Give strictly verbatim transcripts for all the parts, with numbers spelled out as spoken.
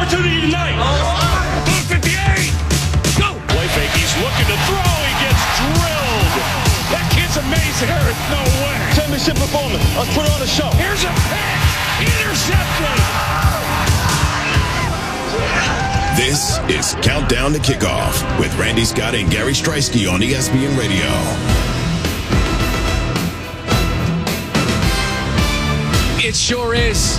opportunity tonight. one fifty-eight. Go. Play fake. He's looking to throw. He gets drilled. That kid's amazing. There is no way. Championship performance. Let's put on a show. Here's a pick. Intercepted. This is Countdown to Kickoff with Randy Scott and Gary Streisky on E S P N Radio. It sure is.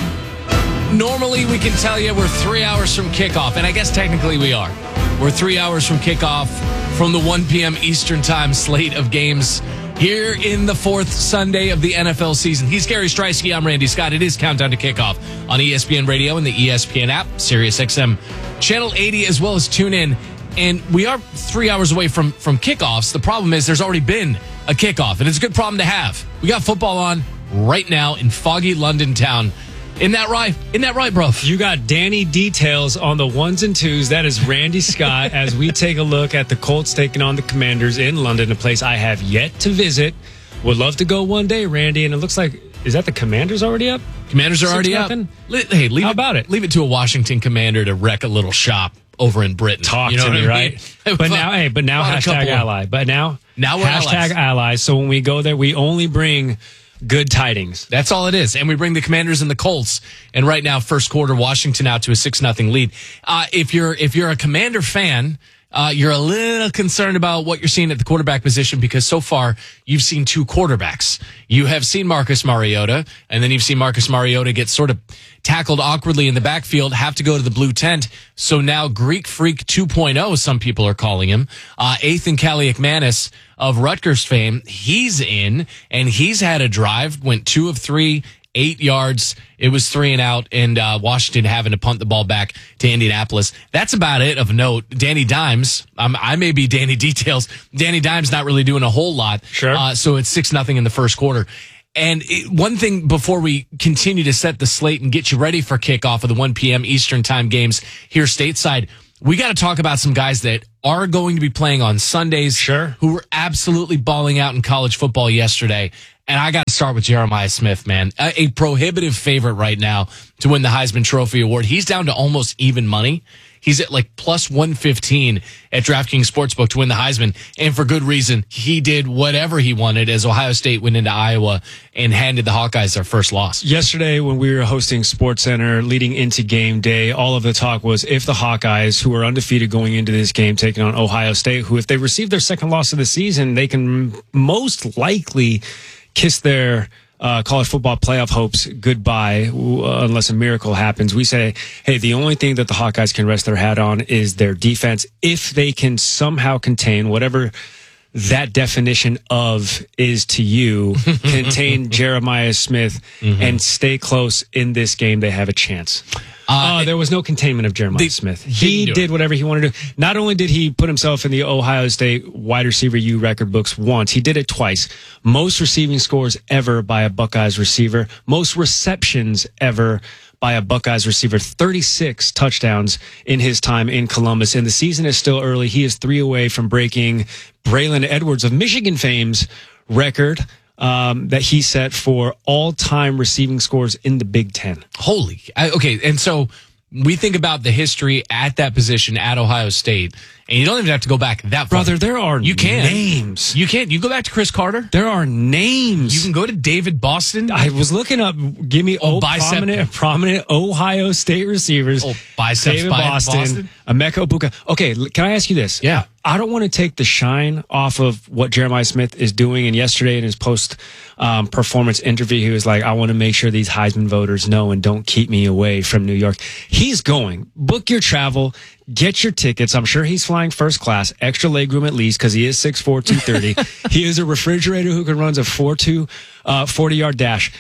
Normally, we can tell you we're three hours from kickoff, and I guess technically we are. We're three hours from kickoff from the one p.m. Eastern Time slate of games here in the fourth Sunday of the N F L season. He's Gary Streisky. I'm Randy Scott. It is Countdown to Kickoff on E S P N Radio and the E S P N app, Sirius X M Channel eighty, as well as TuneIn. And we are three hours away from, from kickoffs. The problem is there's already been a kickoff, and it's a good problem to have. We got football on right now in foggy London town. Isn't that right? Isn't that right, bro? You got Danny Details on the ones and twos. That is Randy Scott as we take a look at the Colts taking on the Commanders in London, a place I have yet to visit. Would love to go one day, Randy. And it looks like, is that the Commanders already up? Commanders are already up. Hey, leave How it, about it? Leave it to a Washington Commander to wreck a little shop over in Britain. Talk you know to me, I mean? right? But now, hey, but now hashtag ally. But now, now we're hashtag allies. allies. So when we go there, we only bring good tidings. That's all it is. And we bring the Commanders and the Colts. And right now, first quarter, Washington out to a six nothing lead. Uh, if you're, if you're a Commander fan, uh, you're a little concerned about what you're seeing at the quarterback position because so far you've seen two quarterbacks. You have seen Marcus Mariota, and then you've seen Marcus Mariota get sort of tackled awkwardly in the backfield, have to go to the blue tent. So now Greek Freak two point oh, some people are calling him. Uh, Ethan Kaliakmanis of Rutgers fame, he's in, and he's had a drive, went two of three, eight yards. It was three and out, and uh, Washington having to punt the ball back to Indianapolis. That's about it of note. Danny Dimes, um, I may be Danny Details. Danny Dimes not really doing a whole lot. Sure. Uh, so it's six nothing in the first quarter. And it, one thing before we continue to set the slate and get you ready for kickoff of the one p.m. Eastern Time games here stateside, we got to talk about some guys that are going to be playing on Sundays. Sure. Who were absolutely balling out in college football yesterday. And I got to start with Jeremiah Smith, man. A, a prohibitive favorite right now to win the Heisman Trophy Award. He's down to almost even money. He's at like plus one fifteen at DraftKings Sportsbook to win the Heisman. And for good reason. He did whatever he wanted as Ohio State went into Iowa and handed the Hawkeyes their first loss. Yesterday, when we were hosting SportsCenter leading into game day, all of the talk was if the Hawkeyes, who are undefeated going into this game, taking on Ohio State, who if they receive their second loss of the season, they can most likely kiss their uh, college football playoff hopes goodbye uh, unless a miracle happens. We say, hey, the only thing that the Hawkeyes can rest their hat on is their defense. If they can somehow contain whatever that definition of is to you, contain Jeremiah Smith mm-hmm. and stay close in this game, they have a chance. Uh, uh, there was no containment of Jeremiah they, Smith. He did whatever he wanted to do. Not only did he put himself in the Ohio State wide receiver U record books once, he did it twice. Most receiving scores ever by a Buckeyes receiver. Most receptions ever by a Buckeyes receiver. thirty-six touchdowns in his time in Columbus. And the season is still early. He is three away from breaking Braylon Edwards of Michigan fame's record. Um, that he set for all-time receiving scores in the Big Ten. Holy. I, okay, and so we think about the history at that position at Ohio State, and you don't even have to go back that far. Brother, there are you can. names. You can't. You go back to Chris Carter. There are names. You can go to David Boston. I was looking up, give me oh, bicep. prominent, prominent Ohio State receivers. Oh, biceps David by Boston, Boston. Emeka Egbuka. Okay, can I ask you this? Yeah. I don't want to take the shine off of what Jeremiah Smith is doing. And yesterday in his post um, performance interview, he was like, I want to make sure these Heisman voters know and don't keep me away from New York. He's going. Book your travel. Get your tickets. I'm sure he's flying first class, extra legroom at least, because he is six four, two thirty. He is a refrigerator who can run a four two, uh, forty-yard dash.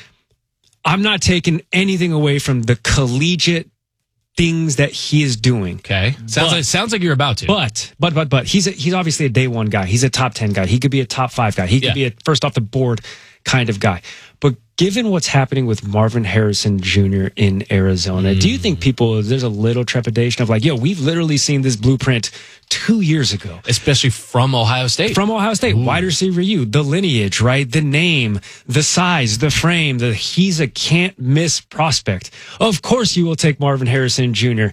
I'm not taking anything away from the collegiate things that he is doing. Okay. Sounds but, like sounds like you're about to. But, but, but, but, he's a, he's obviously a day one guy. He's a top ten guy. He could be a top five guy. He could yeah. be a first off the board kind of guy. But given what's happening with Marvin Harrison Junior in Arizona, mm. do you think people, there's a little trepidation of like, yo, we've literally seen this blueprint two years ago. Especially from Ohio State. From Ohio State. Ooh. Wide receiver you, the lineage, right? The name, the size, the frame, the he's a can't-miss prospect. Of course you will take Marvin Harrison Junior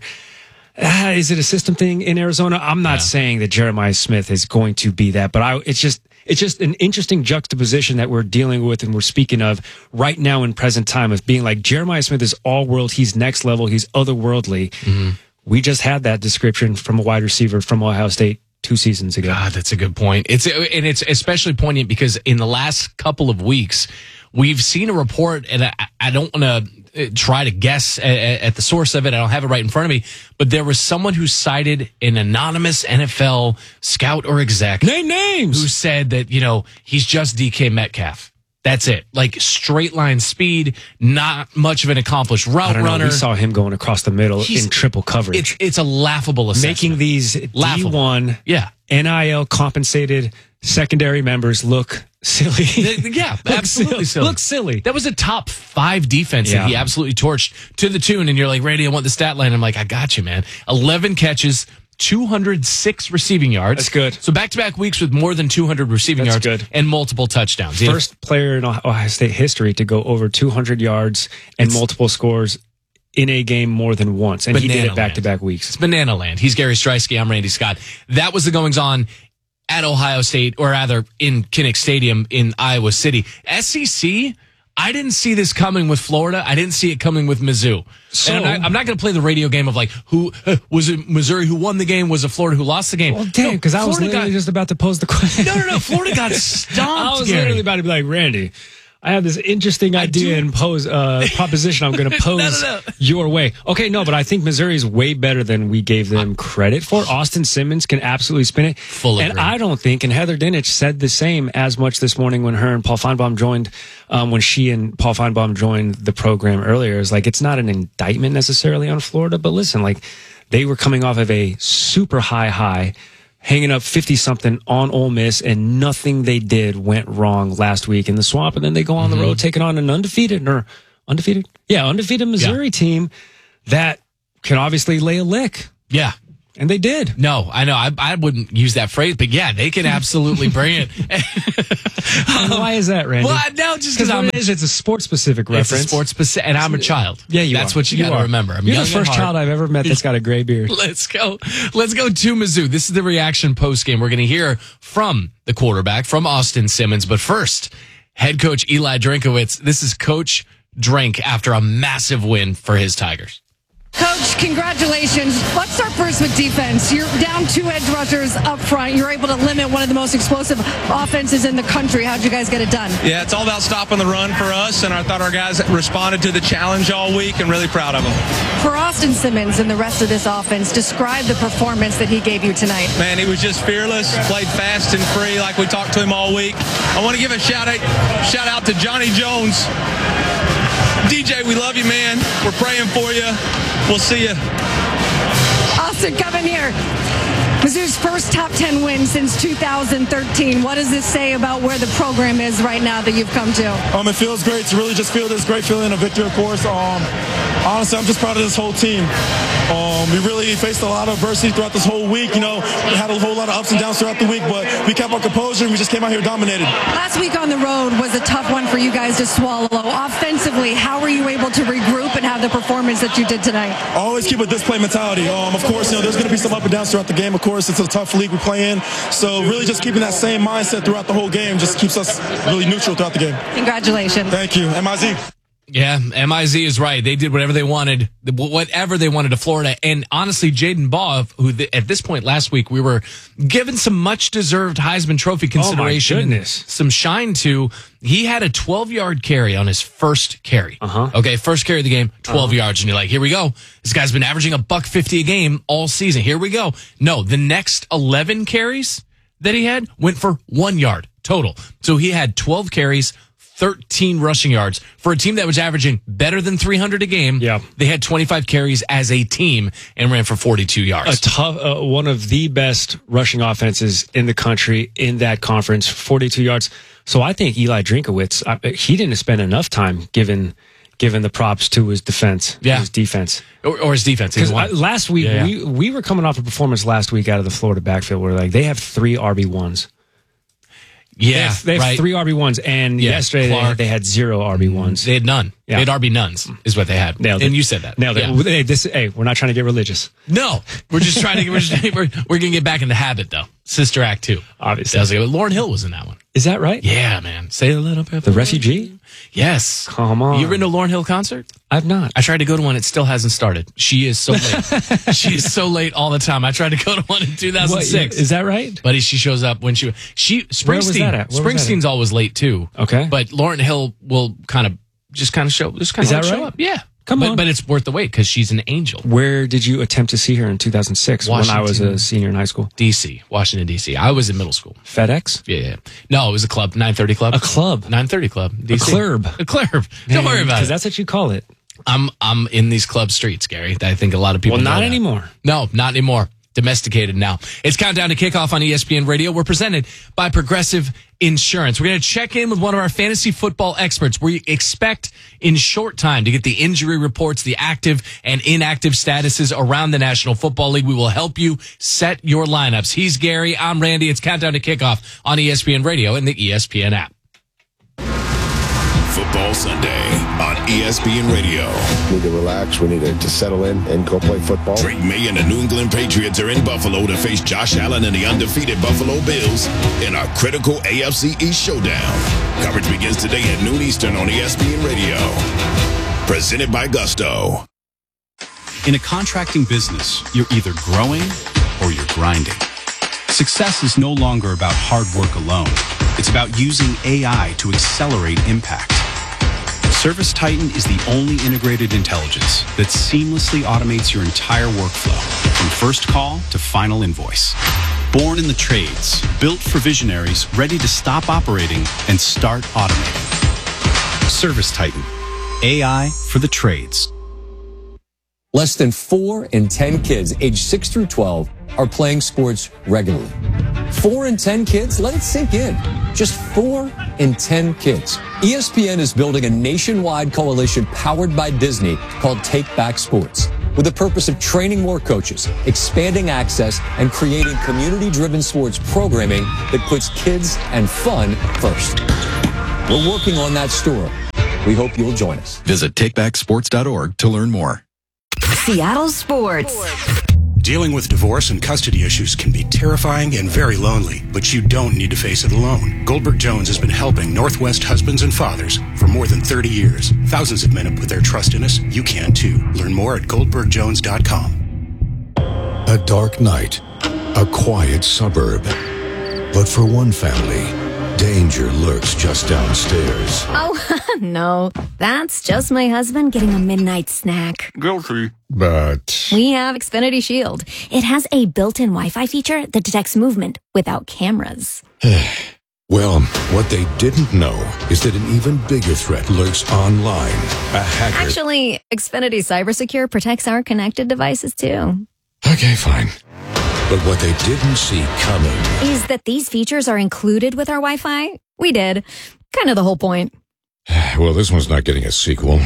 Uh, is it a system thing in Arizona? I'm not yeah. saying that Jeremiah Smith is going to be that, but I, it's just it's just an interesting juxtaposition that we're dealing with and we're speaking of right now in present time of being like Jeremiah Smith is all world, he's next level, he's otherworldly. Mm-hmm. We just had that description from a wide receiver from Ohio State two seasons ago. God, that's a good point. It's and it's especially poignant because in the last couple of weeks, we've seen a report, and I, I don't want to try to guess at, at the source of it. I don't have it right in front of me, but there was someone who cited an anonymous N F L scout or exec. Name names. Who said that, you know, he's just D K Metcalf. That's it. Like straight line speed, not much of an accomplished route I don't know, runner. We saw him going across the middle He's, in triple coverage. It's, it's a laughable assessment. Making these laughable. D one yeah. N I L compensated secondary members look silly. Yeah, look absolutely silly. Look silly. That was a top five defense yeah. that he absolutely torched to the tune. And you're like, Randy, I want the stat line. I'm like, I got you, man. eleven catches, two hundred six receiving yards. That's good. So back-to-back weeks with more than two hundred receiving That's yards good. And multiple touchdowns. First yeah. player in Ohio State history to go over two hundred yards and it's, multiple scores in a game more than once. And he did it back-to-back weeks. It's banana land. He's Gary Streisky. I'm Randy Scott. That was the goings-on at Ohio State, or rather in Kinnick Stadium in Iowa City. S E C, I didn't see this coming with Florida. I didn't see it coming with Mizzou. So, and I'm not, not going to play the radio game of like, who uh, was it Missouri who won the game? Was it Florida who lost the game? Well, damn, because no, I was literally got, just about to pose the question. No, no, no. Florida got stomped, I was Gary. literally about to be like, Randy, I have this interesting idea and pose uh, proposition I'm going to pose no, no, no. your way. Okay, no, but I think Missouri is way better than we gave them credit for. Austin Simmons can absolutely spin it. Full and agree. I don't think, and Heather Dinich said the same as much this morning when her and Paul Feinbaum joined, um, when she and Paul Feinbaum joined the program earlier. It's like, it's not an indictment necessarily on Florida, but listen, like they were coming off of a super high high, hanging up fifty-something on Ole Miss, and nothing they did went wrong last week in the Swamp. And then they go on mm-hmm. the road taking on an undefeated, or undefeated? Yeah, undefeated Missouri yeah. team that can obviously lay a lick. Yeah. And they did. No, I know. I, I wouldn't use that phrase, but yeah, they can absolutely bring it. um, Why is that, Randy? Well, no, just because I'm. It is, it's a sports specific reference. It's a sports specific, and I'm a child. Yeah, you That's are. what you, you got to remember. I'm You're the first child I've ever met that's got a gray beard. Let's go. Let's go to Mizzou. This is the reaction post game. We're going to hear from the quarterback, from Austin Simmons. But first, head coach Eli Drinkowitz. This is Coach Drink after a massive win for his Tigers. Coach, congratulations. Let's start first with defense. You're down two edge rushers up front. You're able to limit one of the most explosive offenses in the country. How'd you guys get it done? Yeah, it's all about stopping the run for us, and I thought our guys responded to the challenge all week, and really proud of them. For Austin Simmons and the rest of this offense, describe the performance that he gave you tonight. Man, he was just fearless, played fast and free like we talked to him all week. I want to give a shout out, shout out to Johnny Jones. D J, we love you, man. We're praying for you. We'll see you. Austin, come in here. Mizzou's first top ten win since two thousand thirteen. What does this say about where the program is right now that you've come to? Um, it feels great to really just feel this great feeling of victory, of course. Um, honestly, I'm just proud of this whole team. Um, we really faced a lot of adversity throughout this whole week. You know, we had a whole lot of ups and downs throughout the week, but we kept our composure and we just came out here dominated. Last week on the road was a tough one for you guys to swallow. Offensively, how were you able to regroup and have the performance that you did tonight? Always keep a display mentality. Um, of course, you know, there's going to be some up and downs throughout the game. Of course, it's a tough league we play in. So really just keeping that same mindset throughout the whole game just keeps us really neutral throughout the game. Congratulations. Thank you. M I Z. Yeah, M I Z is right. They did whatever they wanted, whatever they wanted to Florida. And honestly, Jaden Baugh, who th- at this point last week we were given some much-deserved Heisman Trophy consideration, oh my goodness, some shine to, he had a twelve-yard carry on his first carry. Uh-huh. Okay, first carry of the game, twelve uh-huh. yards. And you're like, here we go. This guy's been averaging a buck fifty a game all season. Here we go. No, the next eleven carries that he had went for one yard total. So he had twelve carries, thirteen rushing yards for a team that was averaging better than three hundred a game. Yeah. They had twenty-five carries as a team and ran for forty-two yards. A tough, uh, one of the best rushing offenses in the country in that conference. forty-two yards. So I think Eli Drinkowitz, I, he didn't spend enough time given given the props to his defense, Yeah. his defense. Or, or his defense. Because either one. last week, Yeah, yeah. we we were coming off a performance last week out of the Florida backfield where like they have three R B ones. They Yeah, have, they have right. three R B ones, and Yeah, yesterday they, Clark. they had zero R B ones. They had none. Yeah. They had R B nuns, is what they had. Nailed and it. you said that. Nailed Yeah. it. Hey, this, hey, we're not trying to get religious. No, we're just trying to. We're, just, we're, we're going to get back in the habit, though. Sister Act two, Obviously. That was like, Lauryn Hill was in that one. Is that right? Yeah, man. Say a little bit. The refugee? Yes. Come on. You ever been to a Lauryn Hill concert? I've not. I tried to go to one. It still hasn't started. She is so late. She is so late all the time. I tried to go to one in two thousand six. What, is that right? But she shows up when she she Springsteen. Where was that at? Where was that Springsteen's always late too. Okay. But Lauryn Hill will kind of just kind of show just kind Is of that show right? up. Yeah. Come but, on. But it's worth the wait because she's an angel. Where did you attempt to see her in two thousand six when I was a Washington. senior in high school? D C, Washington D C. I was in middle school. FedEx? Yeah, yeah. No, it was a club, nine thirty club. A club? nine thirty club. D C. A club. A club. Don't worry about Because it. that's what you call it. I'm I'm in these club streets, Gary. I think a lot of people Well, know not that. anymore. No, not anymore. Domesticated now. It's Countdown to Kickoff on E S P N Radio. We're presented by Progressive Insurance. We're going to check in with one of our fantasy football experts. We expect in short time to get the injury reports, the active and inactive statuses around the National Football League. We will help you set your lineups. He's Gary. I'm Randy. It's Countdown to Kickoff on E S P N Radio and the E S P N app. Football Sunday on E S P N Radio. We need to relax. We need to, to settle in and go play football. Drake May and the New England Patriots are in Buffalo to face Josh Allen and the undefeated Buffalo Bills in a critical A F C East showdown. Coverage begins today at noon Eastern on E S P N Radio. Presented by Gusto. In a contracting business, you're either growing or you're grinding. Success is no longer about hard work alone. It's about using A I to accelerate impact. Service Titan is the only integrated intelligence that seamlessly automates your entire workflow, from first call to final invoice. Born in the trades, built for visionaries ready to stop operating and start automating. Service Titan, A I for the trades. Less than four in ten kids aged six through twelve are playing sports regularly. Four in ten kids? Let it sink in. Just four in ten kids. E S P N is building a nationwide coalition powered by Disney called Take Back Sports, with the purpose of training more coaches, expanding access, and creating community-driven sports programming that puts kids and fun first. We're working on that story. We hope you'll join us. Visit take back sports dot org to learn more. Seattle Sports. Dealing with divorce and custody issues can be terrifying and very lonely, but you don't need to face it alone. Goldberg Jones has been helping Northwest husbands and fathers for more than thirty years. Thousands of men have put their trust in us. You can too. Learn more at goldberg jones dot com. A dark night, a quiet suburb. But for one family, danger lurks just downstairs. Oh, no. That's just my husband getting a midnight snack. Guilty. But We have Xfinity Shield. It has a built-in Wi-Fi feature that detects movement without cameras. well, what they didn't know is that an even bigger threat lurks online. A hacker. Actually, Xfinity CyberSecure protects our connected devices too. Okay, fine. But what they didn't see coming Is that these features are included with our Wi-Fi? We did. Kind of the whole point. well, this one's not getting a sequel.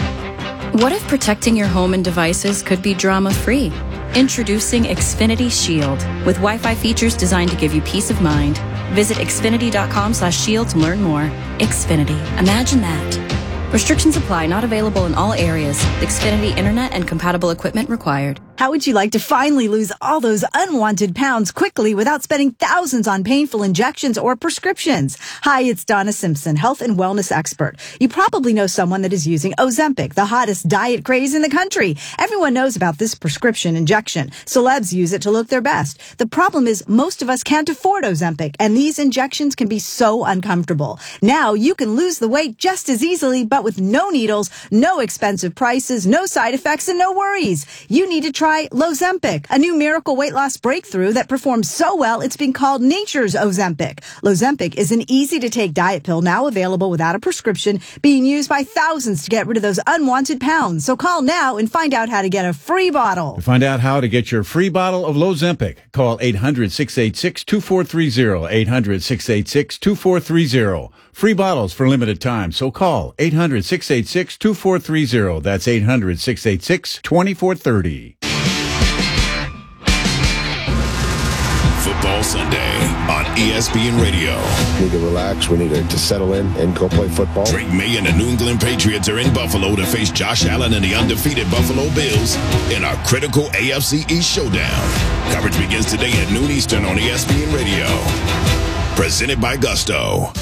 What if protecting your home and devices could be drama-free? Introducing Xfinity Shield, with Wi-Fi features designed to give you peace of mind. Visit xfinity dot com slash shield to learn more. Xfinity. Imagine that. Restrictions apply. Not available in all areas. Xfinity Internet and compatible equipment required. How would you like to finally lose all those unwanted pounds quickly without spending thousands on painful injections or prescriptions? Hi, it's Donna Simpson, health and wellness expert. You probably know someone that is using Ozempic, the hottest diet craze in the country. Everyone knows about this prescription injection. Celebs use it to look their best. The problem is most of us can't afford Ozempic, and these injections can be so uncomfortable. Now you can lose the weight just as easily, but with no needles, no expensive prices, no side effects, and no worries. You need to try try Lozempic, a new miracle weight loss breakthrough that performs so well it's been called nature's Ozempic. Lozempic is an easy-to-take diet pill now available without a prescription, being used by thousands to get rid of those unwanted pounds. So call now and find out how to get a free bottle. To find out how to get your free bottle of Lozempic, call eight hundred, six eight six, two four three zero, eight hundred, six eight six, two four three zero. Free bottles for limited time, so call eight hundred, six eight six, two four three zero. That's eight hundred, six eight six, two four three zero. Football Sunday on E S P N Radio. We need to relax. We need to, to settle in and go play football. Drake May and the New England Patriots are in Buffalo to face Josh Allen and the undefeated Buffalo Bills in our critical A F C East showdown. Coverage begins today at noon Eastern on E S P N Radio. Presented by Gusto.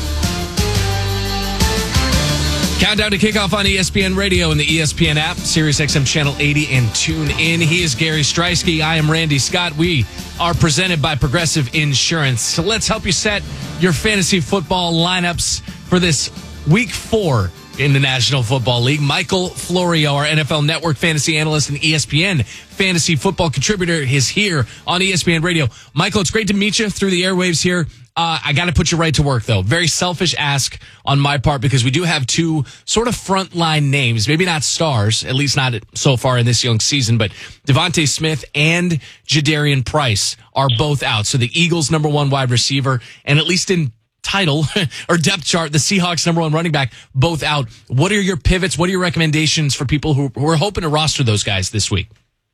Countdown to kickoff on E S P N Radio and the E S P N app, Sirius X M Channel eighty, and tune in. He is Gary Streisky. I am Randy Scott. We are presented by Progressive Insurance. So let's help you set your fantasy football lineups for this week four in the National Football League. Michael Florio, our N F L Network fantasy analyst and E S P N fantasy football contributor, is here on E S P N Radio. Michael, it's great to meet you through the airwaves here. Uh, I got to put you right to work, though. Very selfish ask on my part because we do have two sort of frontline names, maybe not stars, at least not so far in this young season, but Devontae Smith and Jadarian Price are both out. So the Eagles' number one wide receiver, and at least in title or depth chart, the Seahawks' number one running back, both out. What are your pivots? What are your recommendations for people who, who are hoping to roster those guys this week?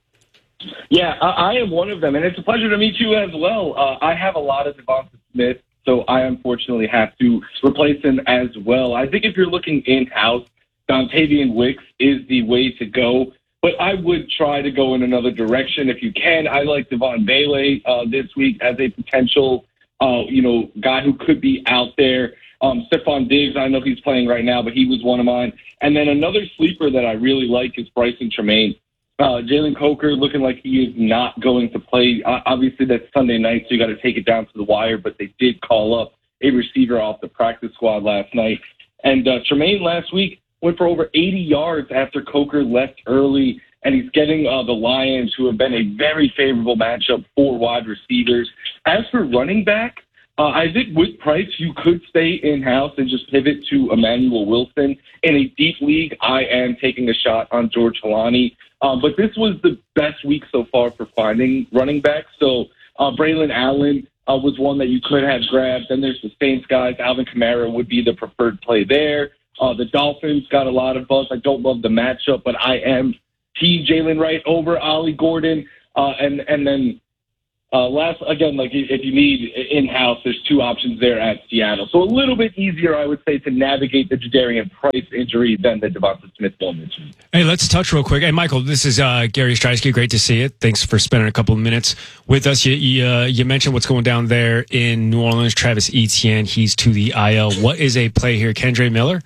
Yeah, I, I am one of them, and it's a pleasure to meet you as well. Uh, I have a lot of Devonta Smith, so I unfortunately have to replace him as well. I think if you're looking in-house, Dontavian Wicks is the way to go, but I would try to go in another direction if you can. I like Devon Bailey uh, this week as a potential, uh, you know, guy who could be out there. Um, Stephon Diggs, I know he's playing right now, but he was one of mine. And then another sleeper that I really like is Bryson Tremaine. Uh, Jalen Coker looking like he is not going to play. Uh, obviously, that's Sunday night, so you got to take it down to the wire, but they did call up a receiver off the practice squad last night. And uh, Tremaine last week went for over eighty yards after Coker left early, and he's getting uh, the Lions, who have been a very favorable matchup for wide receivers. As for running back, uh, I think with Price, you could stay in-house and just pivot to Emmanuel Wilson. In a deep league, I am taking a shot on George Holani. Um, but this was the best week so far for finding running backs. So uh, Braylon Allen uh, was one that you could have grabbed. Then there's the Saints guys. Alvin Kamara would be the preferred play there. Uh, the Dolphins got a lot of buzz. I don't love the matchup, but I am team Jalen Wright over Ollie Gordon. Uh, and, and then uh, last, again, like if you need in-house, there's two options there at Seattle. So a little bit easier, I would say, to navigate the Jadarian Price injury than the Devonta Smith one mentioned. Hey, let's touch real quick. Hey, Michael, this is uh, Gary Streisky. Great to see you. Thanks for spending a couple of minutes with us. You you, uh, you mentioned what's going down there in New Orleans. Travis Etienne, he's to the I L. What is a play here? Kendre Miller?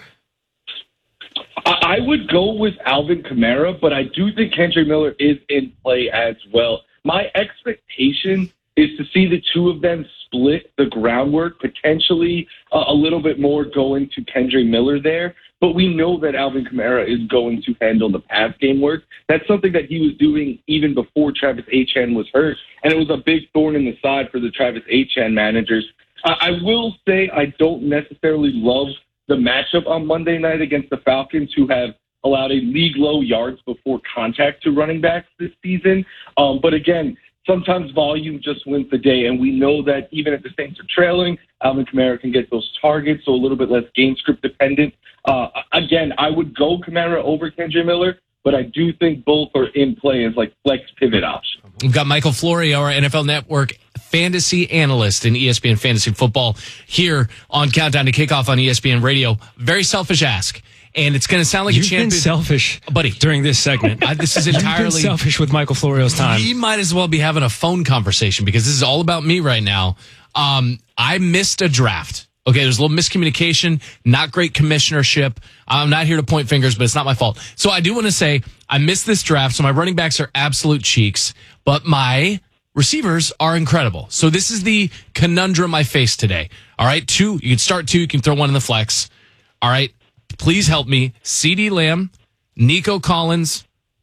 I would go with Alvin Kamara, but I do think Kendre Miller is in play as well. My expectation is to see the two of them split the groundwork, potentially uh, a little bit more going to Kendre Miller there. But we know that Alvin Kamara is going to handle the pass game work. That's something that he was doing even before Travis Etienne was hurt, and it was a big thorn in the side for the Travis Etienne managers. Uh, I will say I don't necessarily love the matchup on Monday night against the Falcons, who have allowed a league-low yards before contact to running backs this season. Um, but again, sometimes volume just wins the day, and we know that even if the Saints are trailing, Alvin Kamara can get those targets, so a little bit less game script dependent. Uh, again, I would go Kamara over Kendre Miller, but I do think both are in play as like flex pivot options. We've got Michael Florio, our N F L Network fantasy analyst in E S P N Fantasy Football, here on Countdown to Kickoff on E S P N Radio. Very selfish ask. And it's going to sound like You've a champion. Been selfish, buddy, during this segment. I, this is entirely You've been selfish with Michael Florio's time. We might as well be having a phone conversation because this is all about me right now. Um, I missed a draft. Okay, there's a little miscommunication, not great commissionership. I'm not here to point fingers, but it's not my fault. So I do want to say I missed this draft, so my running backs are absolute cheeks, but my receivers are incredible. So this is the conundrum I face today. All right, two, you can start two, you can throw one in the flex. All right. Please help me. CeeDee Lamb, Nico Collins,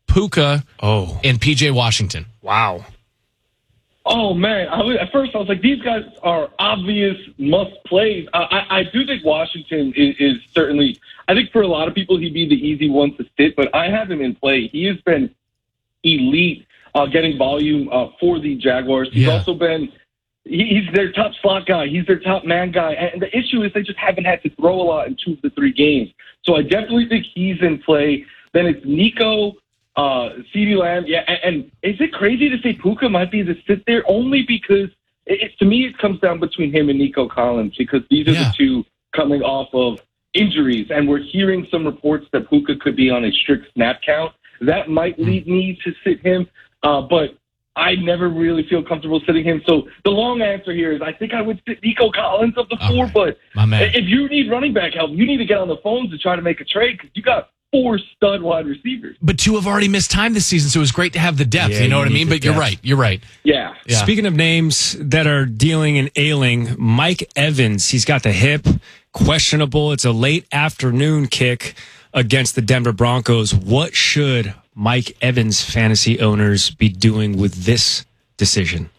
Puka, oh. and P J Washington. Wow. Oh, man. I was, at first, I was like, these guys are obvious must-plays. I, I, I do think Washington is, is certainly – I think for a lot of people, he'd be the easy one to sit, but I have him in play. He has been elite uh, getting volume uh, for the Jaguars. He's Yeah. also been – he's their top slot guy. He's their top man guy. And the issue is they just haven't had to throw a lot in two of the three games. So I definitely think he's in play. Then it's Nico – Uh, CeeDee Lamb, yeah, and, and is it crazy to say Puka might be the sit there? Only because, it, it, to me, it comes down between him and Nico Collins, because these are Yeah. the two coming off of injuries, and we're hearing some reports that Puka could be on a strict snap count. That might lead me to sit him, uh, but I never really feel comfortable sitting him. So the long answer here is I think I would sit Nico Collins of the four, right. but My man. if you need running back help, you need to get on the phones to try to make a trade, because you got four stud wide receivers. But two have already missed time this season, so it was great to have the depth. Yeah, you know you what I need mean? the But you're depth. right. You're right. Yeah. Yeah. Speaking of names that are dealing and ailing, Mike Evans, he's got the hip, questionable. It's a late afternoon kick against the Denver Broncos. What should Mike Evans fantasy owners be doing with this decision?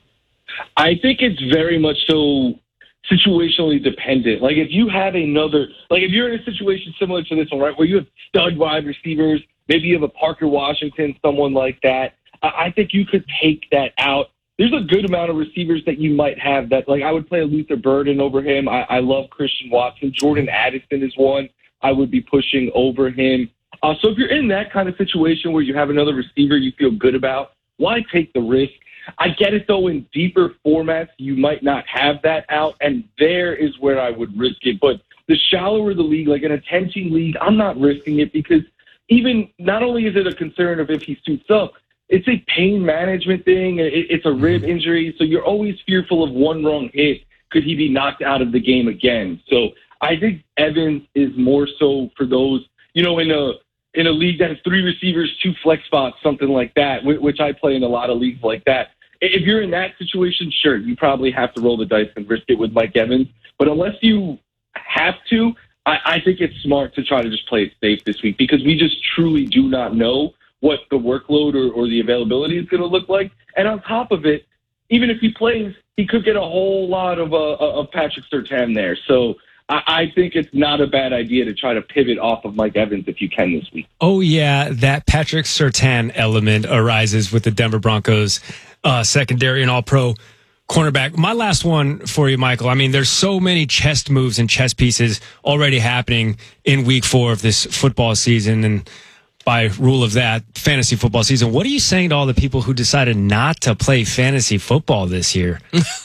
I think it's very much so situationally dependent. Like if you have another, like if you're in a situation similar to this one, right, where you have stud wide receivers, maybe you have a Parker Washington, someone like that, I think you could take that out. There's a good amount of receivers that you might have that, like I would play a Luther Burden over him. I, I love Christian Watson. Jordan Addison is one I would be pushing over him. Uh, so if you're in that kind of situation where you have another receiver you feel good about, why take the risk? I get it, though, in deeper formats, you might not have that out, and there is where I would risk it. But the shallower the league, like in a ten-team league, I'm not risking it because even not only is it a concern of if he suits up, it's a pain management thing. It, it's a rib injury, so you're always fearful of one wrong hit. Could he be knocked out of the game again? So I think Evans is more so for those, you know, in a in a league that has three receivers, two flex spots, something like that, which I play in a lot of leagues like that. If you're in that situation, sure, you probably have to roll the dice and risk it with Mike Evans. But unless you have to, I, I think it's smart to try to just play it safe this week because we just truly do not know what the workload or, or the availability is going to look like. And on top of it, even if he plays, he could get a whole lot of, uh, of Patrick Surtain there. So I, I think it's not a bad idea to try to pivot off of Mike Evans if you can this week. Oh, yeah, that Patrick Surtain element arises with the Denver Broncos uh, secondary and all-pro cornerback. My last one for you, Michael. I mean, there's so many chess moves and chess pieces already happening in week four of this football season. And by rule of that, fantasy football season. What are you saying to all the people who decided not to play fantasy football this year?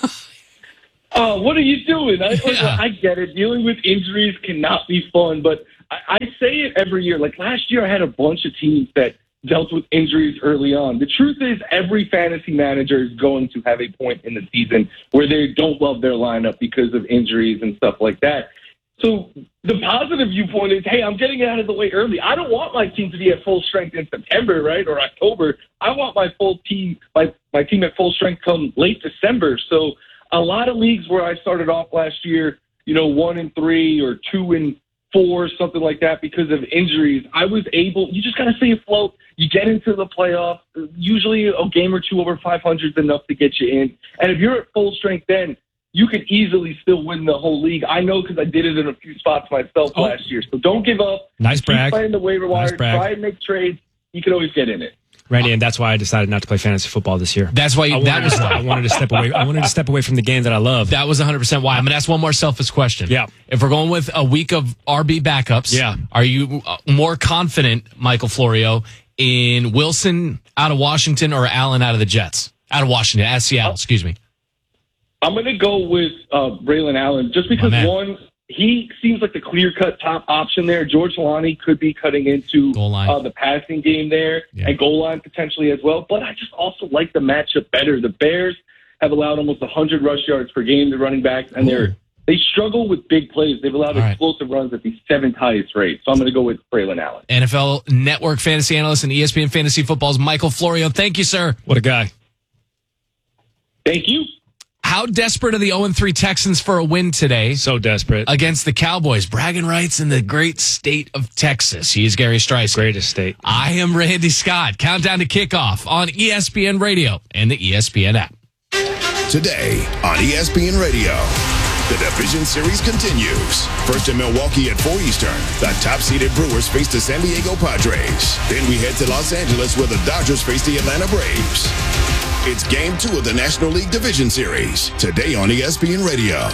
Oh, what are you doing? I, Yeah. I get it. Dealing with injuries cannot be fun, but I, I say it every year. Like last year, I had a bunch of teams that dealt with injuries early on. The truth is every fantasy manager is going to have a point in the season where they don't love their lineup because of injuries and stuff like that. So the positive viewpoint is, hey, I'm getting it out of the way early. I don't want my team to be at full strength in September, right, or October. I want my full team, my, my team at full strength come late December. So a lot of leagues where I started off last year, you know, one and three or two and four, something like that because of injuries, I was able, you just got to stay afloat. You get into the playoffs. Usually a game or two over five hundred is enough to get you in. And if you're at full strength then, you could easily still win the whole league. I know because I did it in a few spots myself Oh. last year. So don't give up. Nice Keep brag. playing the waiver wire. Nice brag. Try and make trades. You can always get in it. Randy, and that's why I decided not to play fantasy football this year. That's why you, I that wanted, was to, I wanted to step away. I wanted to step away from the game that I love. that was one hundred percent why. I'm going to ask one more selfish question. Yeah. If we're going with a week of R B backups, Yeah. are you uh, more confident, Michael Florio, in Wilson out of Washington or Allen out of the Jets? Out of Washington, at Seattle, excuse me. I'm going to go with uh, Braylon Allen just because, man. one, he seems like the clear-cut top option there. George Lonnie could be cutting into Goal line. uh, the passing game there Yeah. and goal line potentially as well. But I just also like the matchup better. The Bears have allowed almost one hundred rush yards per game to running backs, and they're they struggle with big plays. They've allowed All right. explosive runs at the seventh highest rate. So I'm going to go with Braylon Allen. N F L Network fantasy analyst and E S P N Fantasy Football's Michael Florio. Thank you, sir. What a guy. Thank you. How desperate are the oh and three Texans for a win today? So desperate. Against the Cowboys. Bragging rights in the great state of Texas. He's Gary Strice. Greatest state. I am Randy Scott. Countdown to kickoff on E S P N Radio and the E S P N app. Today on E S P N Radio, the Division Series continues. First in Milwaukee at four Eastern, the top-seeded Brewers face the San Diego Padres. Then we head to Los Angeles where the Dodgers face the Atlanta Braves. It's Game two of the National League Division Series, today on E S P N Radio.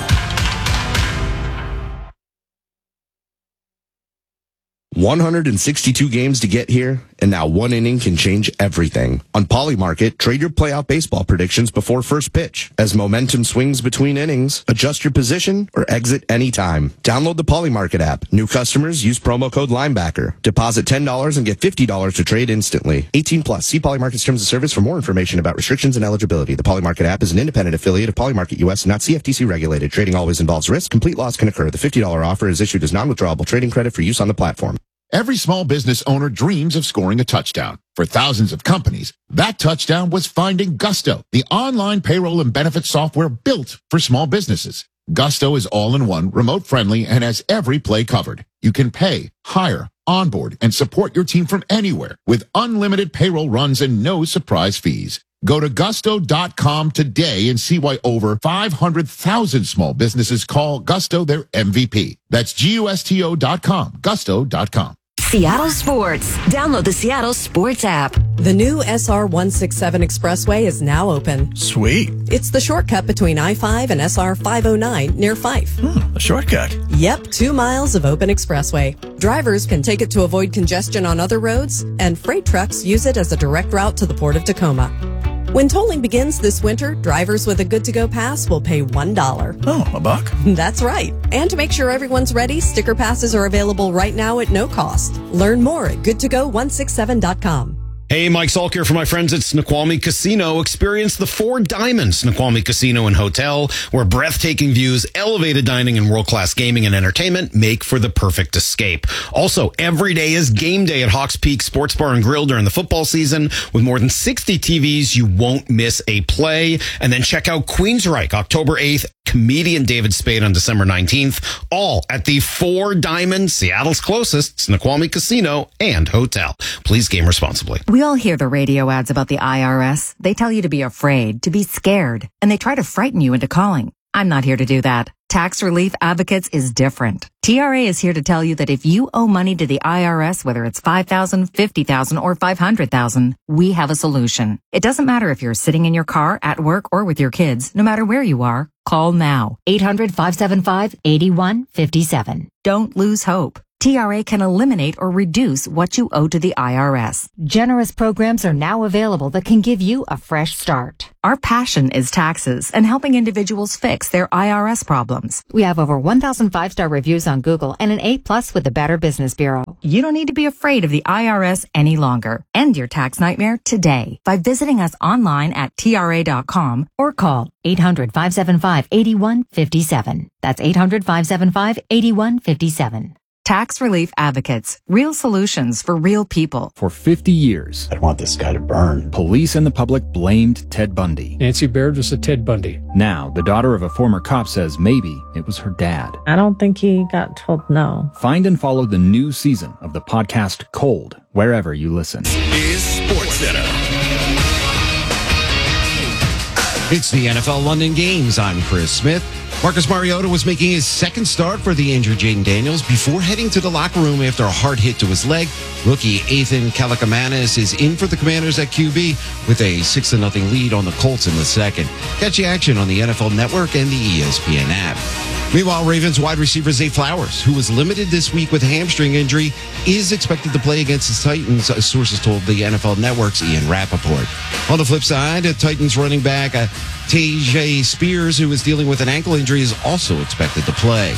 one hundred sixty-two games to get here, and now one inning can change everything. On Polymarket, trade your playoff baseball predictions before first pitch. As momentum swings between innings, adjust your position or exit anytime. Download the Polymarket app. New customers use promo code Linebacker. Deposit ten dollars and get fifty dollars to trade instantly. eighteen plus. See Polymarket's terms of service for more information about restrictions and eligibility. The Polymarket app is an independent affiliate of Polymarket U S, not C F T C regulated. Trading always involves risk. Complete loss can occur. The fifty dollars offer is issued as non-withdrawable trading credit for use on the platform. Every small business owner dreams of scoring a touchdown. For thousands of companies, that touchdown was finding Gusto, the online payroll and benefits software built for small businesses. Gusto is all-in-one, remote-friendly, and has every play covered. You can pay, hire, onboard, and support your team from anywhere with unlimited payroll runs and no surprise fees. Go to gusto dot com today and see why over five hundred thousand small businesses call Gusto their M V P. That's G U S T O dot com, gusto dot com. Seattle Sports. Download the Seattle Sports app. The new S R one sixty-seven Expressway is now open. Sweet. It's the shortcut between I five and S R five oh nine near Fife. Hmm, a shortcut? Yep, two miles of open expressway. Drivers can take it to avoid congestion on other roads, and freight trucks use it as a direct route to the Port of Tacoma. When tolling begins this winter, drivers with a good-to-go pass will pay one dollar. Oh, a buck? That's right. And to make sure everyone's ready, sticker passes are available right now at no cost. Learn more at good to go one sixty-seven dot com. Hey, Mike Salk here for my friends at Snoqualmie Casino. Experience the Four Diamonds Snoqualmie Casino and Hotel, where breathtaking views, elevated dining, and world-class gaming and entertainment make for the perfect escape. Also, every day is game day at Hawks Peak Sports Bar and Grill during the football season. With more than sixty T Vs, you won't miss a play. And then check out Queensryche, October eighth, comedian David Spade on December nineteenth, all at the Four Diamonds, Seattle's closest Snoqualmie Casino and Hotel. Please game responsibly. We all hear the radio ads about the I R S. They tell you to be afraid, to be scared, and they try to frighten you into calling. I'm not here to do that. Tax Relief Advocates is different. T R A is here to tell you that if you owe money to the I R S, whether it's five thousand dollars, fifty thousand dollars, or five hundred thousand dollars, we have a solution. It doesn't matter if you're sitting in your car, at work, or with your kids. No matter where you are, call now. eight hundred, five seven five, eight one five seven. Don't lose hope. T R A can eliminate or reduce what you owe to the I R S. Generous programs are now available that can give you a fresh start. Our passion is taxes and helping individuals fix their I R S problems. We have over one thousand five-star reviews on Google and an A plus with the Better Business Bureau. You don't need to be afraid of the I R S any longer. End your tax nightmare today by visiting us online at T R A dot com or call eight hundred, five seven five, eight one five seven. That's eight hundred, five seven five, eight one five seven. Tax Relief Advocates. Real solutions for real people. For fifty years, I want this guy to burn. Police and the public blamed Ted Bundy. Nancy Baird was a Ted Bundy. Now, the daughter of a former cop says maybe it was her dad. I don't think he got told no. Find and follow the new season of the podcast Cold, wherever you listen. Is Sports Center. It's the N F L London Games. I'm Chris Smith. Marcus Mariota was making his second start for the injured Jaden Daniels before heading to the locker room after a hard hit to his leg. Rookie Ethan Kalakamanis is in for the Commanders at Q B with a six to nothing lead on the Colts in the second. Catch the action on the N F L Network and the E S P N app. Meanwhile, Ravens wide receiver Zay Flowers, who was limited this week with a hamstring injury, is expected to play against the Titans, sources told the N F L Network's Ian Rappaport. On the flip side, Titans running back uh, Tajay Spears, who is dealing with an ankle injury, is also expected to play.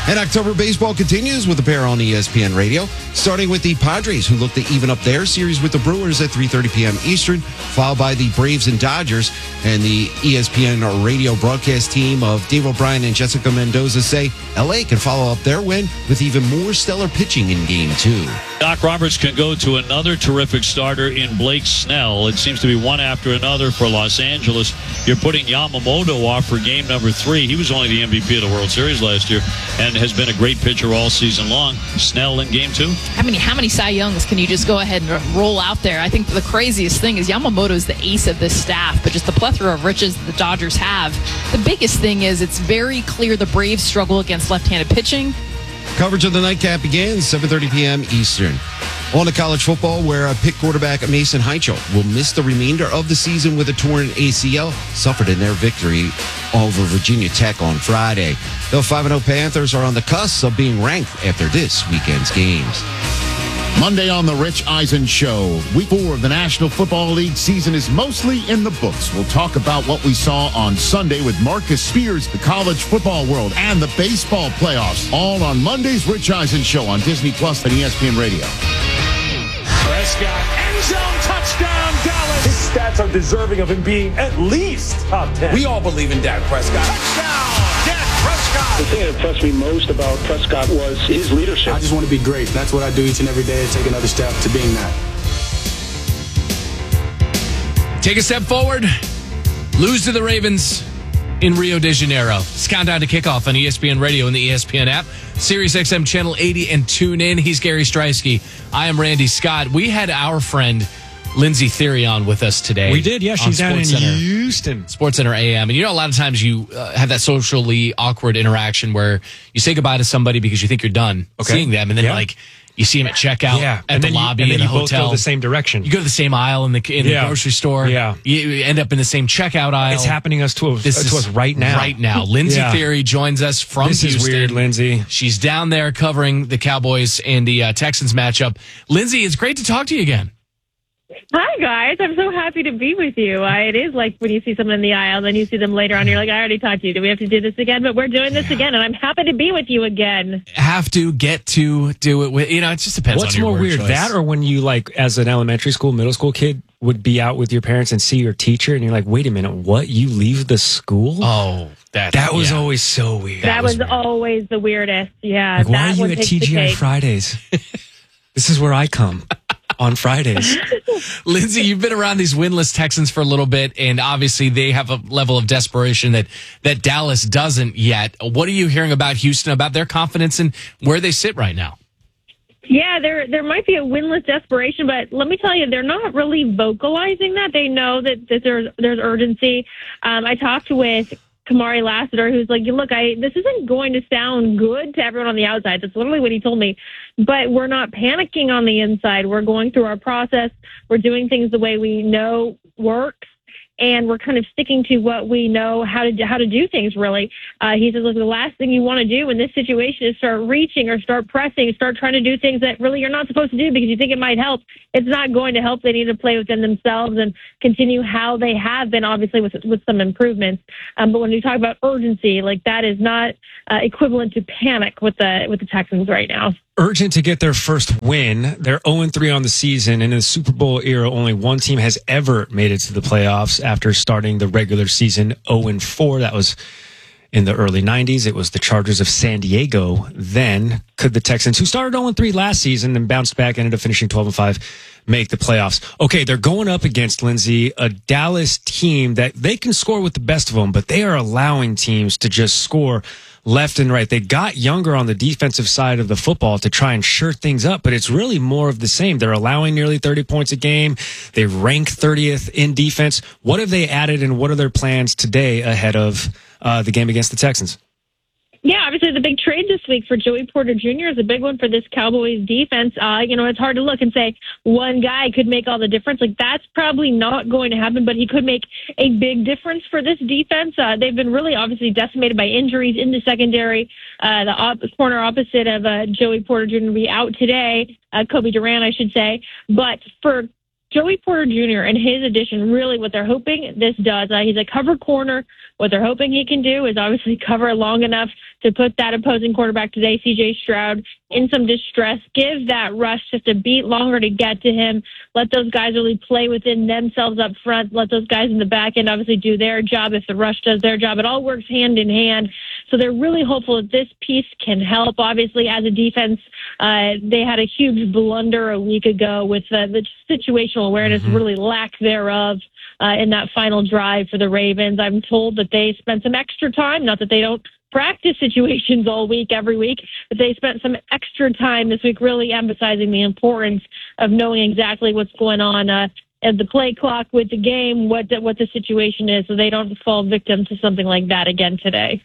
And October baseball continues with a pair on E S P N Radio, starting with the Padres, who look to even up their series with the Brewers at three thirty p.m. Eastern, followed by the Braves and Dodgers. And the E S P N radio broadcast team of Dave O'Brien and Jessica Mendoza say L A can follow up their win with even more stellar pitching in Game two. Doc Roberts can go to another terrific starter in Blake Snell. It seems to be one after another for Los Angeles. You're putting Yamamoto off for game number three. He was only the M V P of the World Series last year and has been a great pitcher all season long. Snell in game two. How many how many Cy Youngs can you just go ahead and roll out there? I think the craziest thing is Yamamoto is the ace of this staff, but just the plethora of riches the Dodgers have. The biggest thing is it's very clear the Braves struggle against left-handed pitching. Coverage of the nightcap begins seven thirty p.m. Eastern. On to college football, where a Pitt quarterback Mason Heichel will miss the remainder of the season with a torn A C L, suffered in their victory over Virginia Tech on Friday. The five and oh Panthers are on the cusp of being ranked after this weekend's games. Monday on the Rich Eisen Show. Week four of the National Football League season is mostly in the books. We'll talk about what we saw on Sunday with Marcus Spears, the college football world, and the baseball playoffs. All on Monday's Rich Eisen Show on Disney Plus and E S P N Radio. Prescott, end zone touchdown, Dallas. His stats are deserving of him being at least top ten. We all believe in Dak Prescott. Touchdown, Dak Prescott. The thing that impressed me most about Prescott was his leadership. I just want to be great. That's what I do each and every day, take another step to being that. Take a step forward, lose to the Ravens in Rio de Janeiro. It's countdown to kickoff on E S P N Radio and the E S P N app, Sirius X M Channel eighty, and tune in. He's Gary Streisky. I am Randy Scott. We had our friend Lindsay Theory on with us today. We did, yeah. She's down in Houston. Sports Center A M. And you know, a lot of times you uh, have that socially awkward interaction where you say goodbye to somebody because you think you're done Okay. seeing them, and then Yeah. like you see them at checkout Yeah. at And the then you- lobby and then in a you both hotel. go the same direction. You go to the same aisle in the in Yeah. the grocery store. Yeah. You end up in the same checkout aisle. It's happening us to, This to is us right now. Right now. Lindsay Yeah. Theory joins us from This Houston. is weird, Lindsay. She's down there covering the Cowboys and the uh, Texans matchup. Lindsay, it's great to talk to you again. Hi, guys. I'm so happy to be with you. I, it is like when you see someone in the aisle, then you see them later on, you're like, I already talked to you. Do we have to do this again? But we're doing this again, and I'm happy to be with you again. Have to get to do it with, you know, it just depends What's on your more word weird, choice. that or when you, like, as an elementary school, middle school kid, would be out with your parents and see your teacher, and you're like, wait a minute, what? You leave the school? Oh, that that was yeah. always so weird. That, was, always the weirdest. Yeah. Like, why that are you one at takes T the G I cake. Fridays? This is where I come on Fridays. Lindsay, you've been around these winless Texans for a little bit, and obviously they have a level of desperation that, that Dallas doesn't yet. What are you hearing about Houston, about their confidence and where they sit right now? Yeah, there there might be a winless desperation, but let me tell you, they're not really vocalizing that. They know that, that there's there's urgency. Um, I talked with Kamari Lassiter, who's like, look, I this isn't going to sound good to everyone on the outside. That's literally what he told me. But we're not panicking on the inside. We're going through our process. We're doing things the way we know works. And we're kind of sticking to what we know how to do, how to do things, really. Uh, he says, look, the last thing you want to do in this situation is start reaching or start pressing, start trying to do things that really you're not supposed to do because you think it might help. It's not going to help. They need to play within themselves and continue how they have been, obviously, with with some improvements. Um, but when you talk about urgency, like that is not uh, equivalent to panic with the with the Texans right now. Urgent to get their first win. They're oh and three on the season. And in the Super Bowl era, only one team has ever made it to the playoffs after starting the regular season oh and four. That was in the early nineties. It was the Chargers of San Diego. Then could the Texans, who started oh and three last season and bounced back, ended up finishing twelve and five, make the playoffs? Okay, they're going up against, Lindsay, a Dallas team that they can score with the best of them, but they are allowing teams to just score left and right. They got younger on the defensive side of the football to try and shore things up, but it's really more of the same. They're allowing nearly thirty points a game. They rank thirtieth in defense. What have they added, and what are their plans today ahead of uh, the game against the Texans? Yeah, obviously the big trade this week for Joey Porter Junior is a big one for this Cowboys defense. Uh, you know, it's hard to look and say one guy could make all the difference. Like, that's probably not going to happen, but he could make a big difference for this defense. Uh, they've been really obviously decimated by injuries in the secondary. Uh, the op- corner opposite of uh, Joey Porter Junior will be out today, uh, Kobe Durant, I should say. But for Joey Porter Junior and his addition, really what they're hoping this does, uh, he's a cover corner. What they're hoping he can do is obviously cover long enough to put that opposing quarterback today, C J Stroud, in some distress, give that rush just a beat longer to get to him, let those guys really play within themselves up front, let those guys in the back end obviously do their job if the rush does their job. It all works hand in hand. So they're really hopeful that this piece can help. Obviously, as a defense, uh, they had a huge blunder a week ago with uh, the situational awareness, mm-hmm. really lack thereof. Uh, in that final drive for the Ravens. I'm told that they spent some extra time, not that they don't practice situations all week, every week, but they spent some extra time this week really emphasizing the importance of knowing exactly what's going on uh, at the play clock with the game, what the, what the situation is, so they don't fall victim to something like that again today.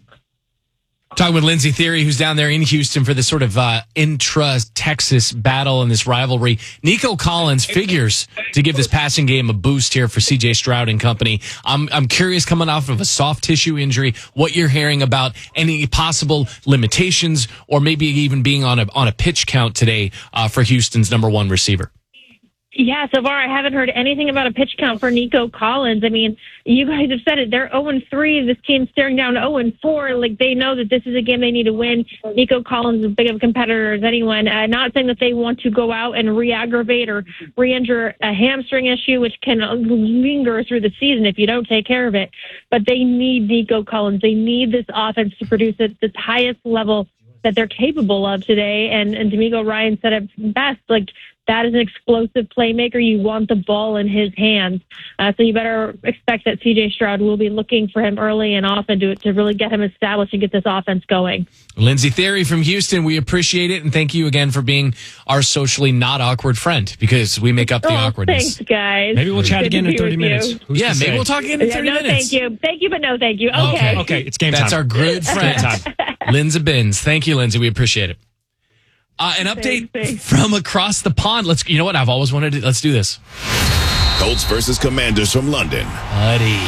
Talking with Lindsey Thiry, who's down there in Houston for this sort of uh, intra-Texas battle and this rivalry. Nico Collins figures to give this passing game a boost here for C J Stroud and company. I'm I'm curious, coming off of a soft tissue injury, what you're hearing about any possible limitations or maybe even being on a on a pitch count today uh, for Houston's number one receiver. Yeah, so far I haven't heard anything about a pitch count for Nico Collins. I mean, you guys have said it. They're oh and three. This team's staring down oh and four. Like, they know that this is a game they need to win. Nico Collins is as big of a competitor as anyone. Uh, not saying that they want to go out and re-aggravate or re-injure a hamstring issue, which can linger through the season if you don't take care of it. But they need Nico Collins. They need this offense to produce at the highest level that they're capable of today. And, and D'Amico Ryan said it best, like, that is an explosive playmaker. You want the ball in his hands. Uh, so you better expect that C J Stroud will be looking for him early and often to, to really get him established and get this offense going. Lindsey Thiry from Houston, we appreciate it. And thank you again for being our socially not awkward friend, because we make up the oh, awkwardness. Thanks, guys. Maybe we'll chat Good again in thirty minutes. Who's yeah, maybe say? we'll talk again in Yeah, thirty no, minutes. thank you. Thank you, but no thank you. Okay. Okay, okay it's game time. That's our good friend, Lindsey Binns. Thank you, Lindsey. We appreciate it. Uh, an update Thanks, thanks. from across the pond. Let's. You know what? I've always wanted to. Let's do this. Colts versus Commanders from London. Buddy.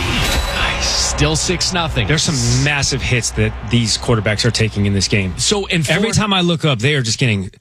Still six nothing. There's some massive hits that these quarterbacks are taking in this game. So in four, every time I look up, they are just getting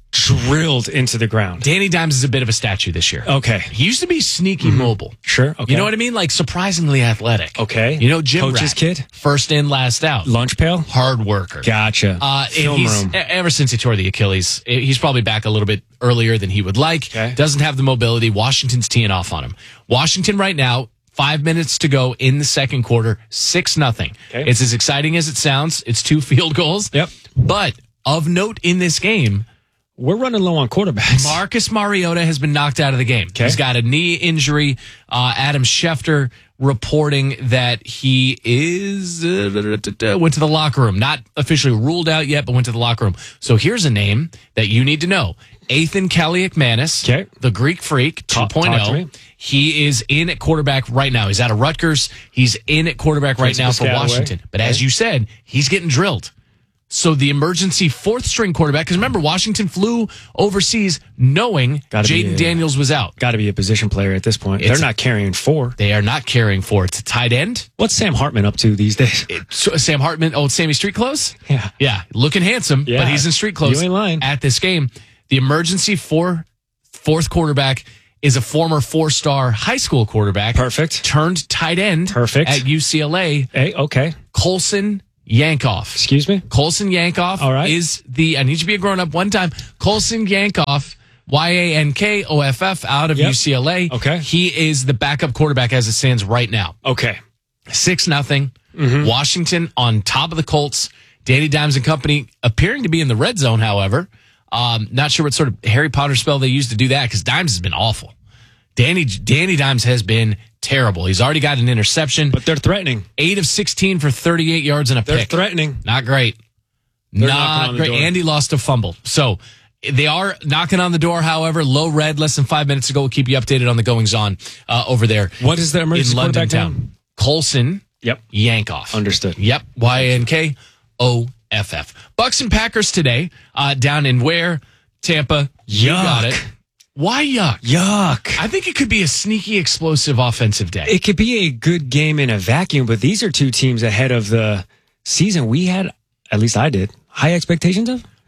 drilled into the ground. Danny Dimes is a bit of a statue this year. Okay. He used to be sneaky mm-hmm. mobile. Sure. Okay. You know what I mean? Like surprisingly athletic. Okay. You know, Jim Coach's Rat, kid? First in, last out. Lunch pail? Hard worker. Gotcha. Uh, and Film he's, room. Ever since he tore the Achilles, he's probably back a little bit earlier than he would like. Okay. Doesn't have the mobility. Washington's teeing off on him. Washington right now, five minutes to go in the second quarter, six nothing. Okay. It's as exciting as it sounds. It's two field goals. Yep. But of note in this game, we're running low on quarterbacks. Marcus Mariota has been knocked out of the game. Okay. He's got a knee injury. Uh, Adam Schefter reporting that he is uh, went to the locker room. Not officially ruled out yet, but went to the locker room. So here's a name that you need to know. Ethan Kaliakmanis, okay. the Greek Freak Talk, two point talk to oh. me. He is in at quarterback right now. He's out of Rutgers. He's in at quarterback right now for Washington. But as you said, he's getting drilled. So the emergency fourth string quarterback, because remember, Washington flew overseas knowing Jaden Daniels was out. Got to be a position player at this point. It's They're not carrying four. They are not carrying four. It's a tight end. What's Sam Hartman up to these days? It, so Sam Hartman, old Sammy Street Clothes? Yeah. Yeah, looking handsome, Yeah. but he's in street clothes You ain't lying. at this game. The emergency four, fourth quarterback is a former four-star high school quarterback. Perfect. Turned tight end Perfect. at U C L A. Hey, okay. Colson Yankoff. Excuse me? Colson Yankoff All right. is the, I need you to be a grown up one time. Colson Yankoff, Y A N K O F F, out of Yep. U C L A. Okay. He is the backup quarterback as it stands right now. Okay. Six nothing. Mm-hmm. Washington on top of the Colts. Danny Dimes and company appearing to be in the red zone, however. Um, not sure what sort of Harry Potter spell they used to do that, because Dimes has been awful. Danny Danny Dimes has been terrible. He's already got an interception. But they're threatening. Eight of sixteen for thirty-eight yards and a They're pick. threatening. Not great. They're knocking Not on the great. door. Andy lost a fumble. So they are knocking on the door, however. Low red, less than five minutes ago. We'll keep you updated on the goings on uh, over there. What is the emergency in London quarterback town? name? Colson Yep. Yankoff. Understood. Yep. Y A N K O F F. Bucks and Packers today uh, down in where? Tampa. You Yuck. got it. Why yuck? Yuck. I think it could be a sneaky, explosive offensive day. It could be a good game in a vacuum, but these are two teams ahead of the season we had, at least I did, high expectations of.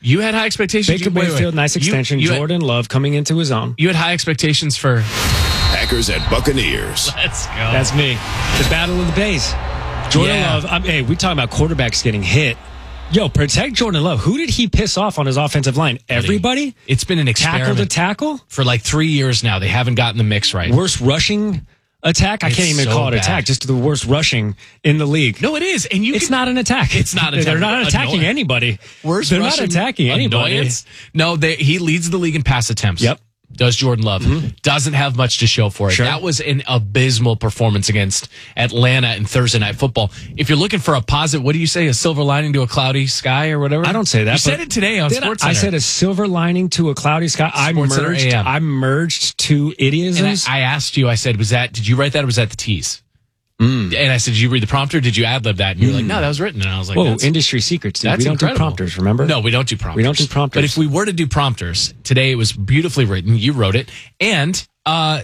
You had high expectations. Baker You- wait, wait. Mayfield, nice You- extension. you had- Jordan Love coming into his own. You had high expectations for Packers at Buccaneers. Let's go. That's me. The battle of the Bays. Jordan Yeah. Love. I'm, hey, we talking about quarterbacks getting hit. Yo, protect Jordan Love. Who did he piss off on his offensive line? Everybody? It's been an experiment. Tackle to tackle? For like three years now. They haven't gotten the mix right. Worst rushing attack? I It's can't even so call it bad. attack. Just the worst rushing in the league. No, it is. And you It's can- not an attack. It's not an They're attack. not attacking Annoying. anybody. Worst They're not rushing attacking anybody. annoyance. No, they, he leads the league in pass attempts. Yep. Does Jordan Love. Doesn't have much to show for it. Sure. That was an abysmal performance against Atlanta in Thursday Night Football. If you're looking for a positive, what do you say? A silver lining to a cloudy sky or whatever? I don't say that. You said but- it today on Did I- SportsCenter. I said a silver lining to a cloudy sky. I SportsCenter merged. A M. I merged two And I, idiosms. I asked you, I said, was that, did you write that or was that the tease? Mm. And I said, did you read the prompter? Did you ad lib that? And you're like, no, that was written. And I was like, Whoa, that's, industry secrets, dude. that's We don't incredible. do prompters, remember? No, we don't do prompters. We don't do prompters. But if we were to do prompters, today it was beautifully written. You wrote it. And uh,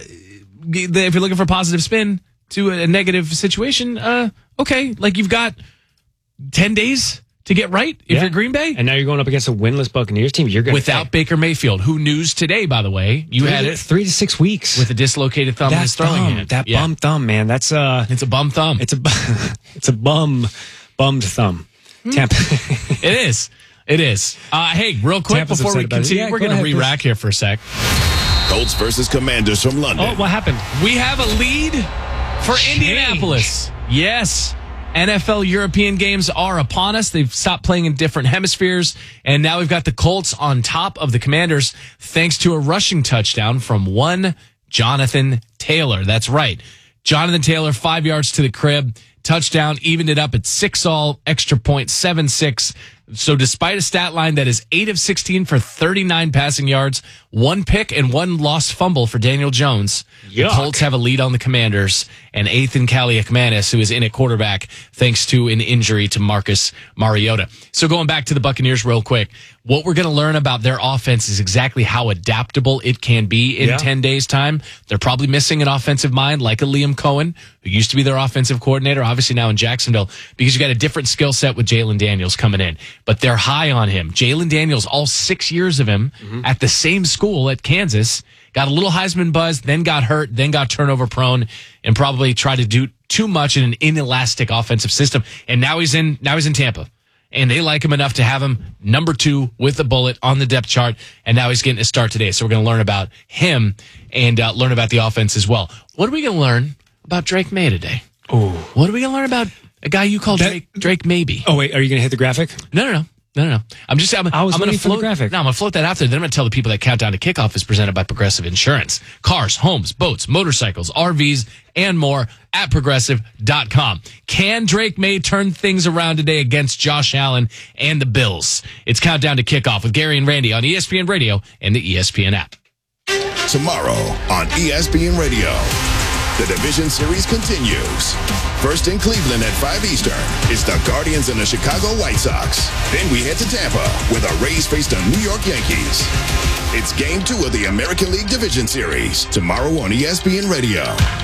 if you're looking for a positive spin to a negative situation, uh, okay, like you've got ten days to get right if Yeah. you're Green Bay. And now you're going up against a winless Buccaneers team. You're going Without Baker Mayfield, who news today, by the way, you three had to, it three to six weeks with a dislocated thumb in that his throwing thumb, hand. that Yeah. bum thumb, man. That's uh, It's a bum thumb. it's a bu- it's a bum bummed thumb. Hmm. Tampa. It is. It is. Uh, hey, real quick Tampa's before we upset about it. continue, Yeah, we're go going to ahead, re-rack here for a sec. Colts versus Commanders from London. Oh, what happened? We have a lead for Change. Indianapolis. Yes. N F L European games are upon us. They've stopped playing in different hemispheres. And now we've got the Colts on top of the Commanders thanks to a rushing touchdown from one Jonathan Taylor. That's right. Jonathan Taylor, five yards to the crib. Touchdown, evened it up at six all, extra point, seven six. So despite a stat line that is eight of sixteen for thirty-nine passing yards, one pick and one lost fumble for Daniel Jones, the Yuck. Colts have a lead on the Commanders, and Ethan Kaliakmanis, who is in at quarterback thanks to an injury to Marcus Mariota. So going back to the Buccaneers real quick, what we're going to learn about their offense is exactly how adaptable it can be in Yeah. ten days' time. They're probably missing an offensive mind like a Liam Cohen, who used to be their offensive coordinator, obviously now in Jacksonville, because you got a different skill set with Jalen Daniels coming in. But they're high on him. Jalen Daniels, all six years of him at the same school at Kansas, got a little Heisman buzz, then got hurt, then got turnover prone, and probably tried to do too much in an inelastic offensive system. And now he's in now he's in Tampa. And they like him enough to have him number two with a bullet on the depth chart. And now he's getting a start today. So we're going to learn about him and uh, learn about the offense as well. What are we going to learn about Drake May today? Oh, What are we going to learn about a guy you call That- Drake Drake Maybe? oh wait, are you going to hit the graphic? No, no, no. No, no, no. I'm just, I'm, I was I'm going to waiting for the float, graphic. No, I'm going to float that out there. Then I'm going to tell the people that Countdown to Kickoff is presented by Progressive Insurance. Cars, homes, boats, motorcycles, R Vs, and more at progressive dot com. Can Drake May turn things around today against Josh Allen and the Bills? It's Countdown to Kickoff with Gary and Randy on E S P N Radio and the E S P N app. Tomorrow on E S P N Radio, the division series continues. First in Cleveland at five Eastern is the Guardians and the Chicago White Sox. Then we head to Tampa where the Rays face the New York Yankees. It's game two of the American League Division Series tomorrow on E S P N Radio.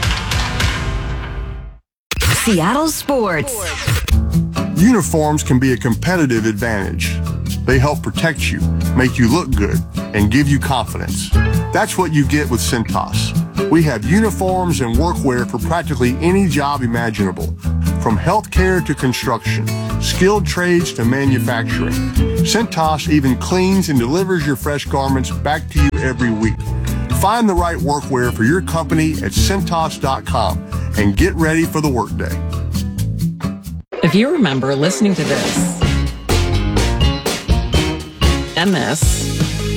Seattle Sports. Uniforms can be a competitive advantage. They help protect you, make you look good, and give you confidence. That's what you get with Cintas. We have uniforms and workwear for practically any job imaginable, from healthcare to construction, skilled trades to manufacturing. Cintas even cleans and delivers your fresh garments back to you every week. Find the right workwear for your company at Cintas dot com and get ready for the workday. If you remember listening to this and this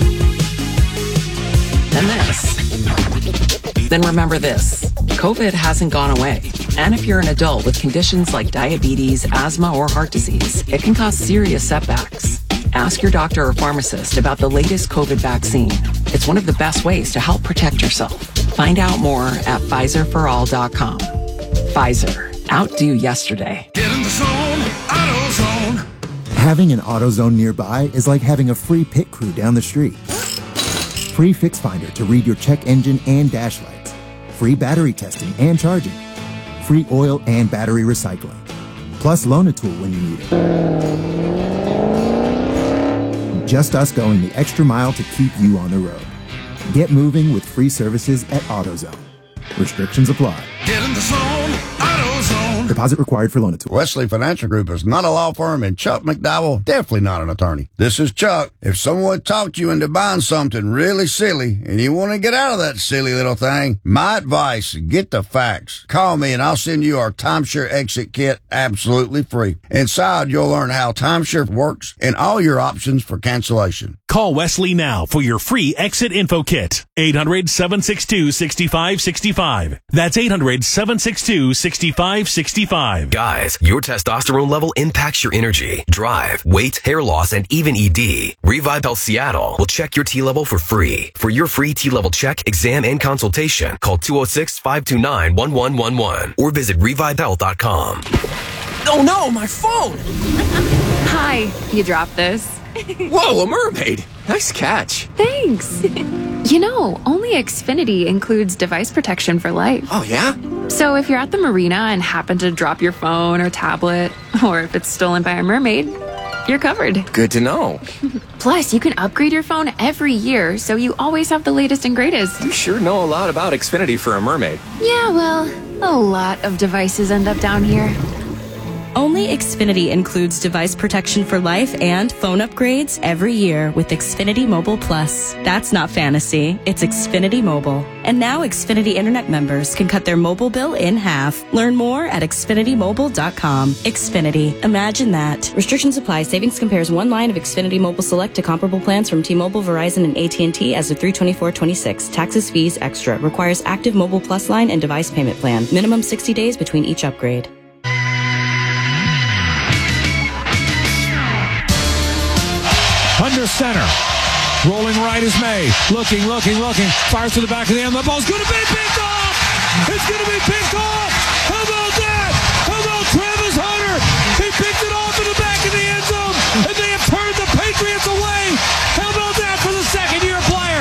and this, then remember this. COVID hasn't gone away. And if you're an adult with conditions like diabetes, asthma, or heart disease, it can cause serious setbacks. Ask your doctor or pharmacist about the latest COVID vaccine. It's one of the best ways to help protect yourself. Find out more at Pfizer for all dot com. Pfizer. Outdo yesterday. Get in the zone, AutoZone. Having an AutoZone nearby is like having a free pit crew down the street. Free Fix Finder to read your check engine and dash lights. Free battery testing and charging. Free oil and battery recycling. Plus loan a tool when you need it. Just us going the extra mile to keep you on the road. Get moving with free services at AutoZone. Restrictions apply. Get in the zone, AutoZone. Deposit required for loan at Wesley Financial Group is not a law firm, and Chuck McDowell definitely not an attorney. This is Chuck. If someone talked you into buying something really silly and you want to get out of that silly little thing, my advice, get the facts. Call me and I'll send you our timeshare exit kit absolutely free. Inside, you'll learn how timeshare works and all your options for cancellation. Call Wesley now for your free exit info kit. eight hundred, seven six two, six five six five. That's eight hundred, seven six two, six five six five. Guys, your testosterone level impacts your energy, drive, weight, hair loss, and even E D. Revive Health Seattle will check your T level for free. For your free T level check, exam, and consultation, call two oh six, five two nine, one one one one or visit revive health dot com. Oh no, my phone! Hi, you dropped this. Whoa, a mermaid! Nice catch. Thanks. You know, only Xfinity includes device protection for life. Oh, yeah? So if you're at the marina and happen to drop your phone or tablet, or if it's stolen by a mermaid, you're covered. Good to know. Plus, you can upgrade your phone every year, so you always have the latest and greatest. You sure know a lot about Xfinity for a mermaid. Yeah, well, a lot of devices end up down here. Only Xfinity includes device protection for life and phone upgrades every year with Xfinity Mobile Plus. That's not fantasy, it's Xfinity Mobile. And now Xfinity Internet members can cut their mobile bill in half. Learn more at xfinity mobile dot com. Xfinity. Imagine that. Restrictions apply. Savings compares one line of Xfinity Mobile Select to comparable plans from T-Mobile, Verizon, and A T and T as of three twenty-four twenty-six. Taxes, fees, extra. Requires active Mobile Plus line and device payment plan. Minimum sixty days between each upgrade. Under center. Rolling right is May. Looking, looking, looking. Fires to the back of the end. The ball's going to be picked off. It's going to be picked off. How about that? How about Travis Hunter? He picked it off in the back of the end zone, and they have turned the Patriots away. How about that for the second-year player?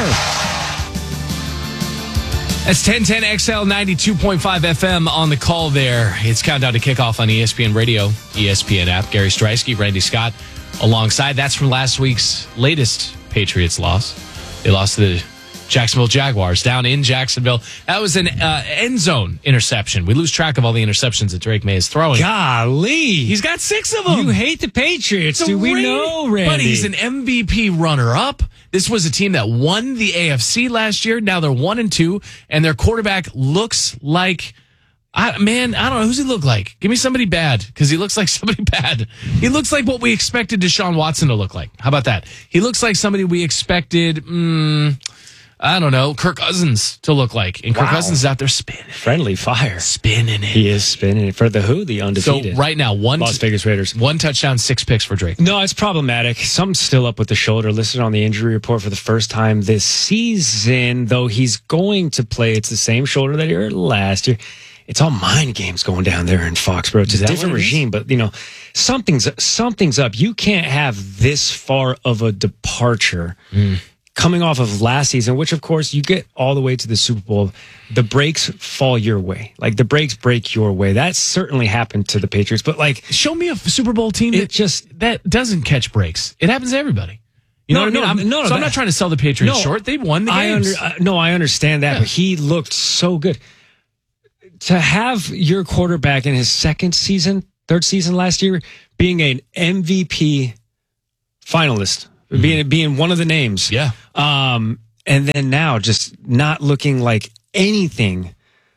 That's ten ten X L ninety-two point five F M on the call there. It's countdown to kickoff on E S P N Radio, E S P N app. Gary Streisky, Randy Scott alongside. That's from last week's latest Patriots loss. They lost to the Jacksonville Jaguars down in Jacksonville. That was an uh, end zone interception. We lose track of all the interceptions that Drake May is throwing. Golly. He's got six of them. You hate the Patriots. Do we know, Randy? But he's an M V P runner-up. This was a team that won the A F C last year. Now they're one and two, and their quarterback looks like... I, man, I don't know. Who's he look like? Give me somebody bad, because he looks like somebody bad. He looks like what we expected Deshaun Watson to look like. How about that? He looks like somebody we expected, mm, I don't know, Kirk Cousins to look like. And Kirk Wow. Cousins is out there spinning. Friendly fire. Spinning it. He is spinning it. For the who? The undefeated. So right now, one Las Vegas Raiders. One touchdown, six picks for Drake. No, it's problematic. Something's still up with the shoulder, listed on the injury report for the first time this season, though he's going to play. It's the same shoulder that he hurt last year. It's all mind games going down there in Foxborough. It's Is a that different what it is? regime, but you know, something's something's up. You can't have this far of a departure Mm. coming off of last season, which of course you get all the way to the Super Bowl. The breaks fall your way. Like the breaks break your way. That certainly happened to the Patriots, but like Show me a Super Bowl team it that just that doesn't catch breaks. It happens to everybody. You know No, what I mean? no, I'm, no, no, so I'm that- not trying to sell the Patriots No, short. They won the I games. under, uh, no, I understand that, Yeah. but he looked so good. To have your quarterback in his second season, third season last year, being an M V P finalist, mm-hmm. being being one of the names, yeah, um, and then now just not looking like anything,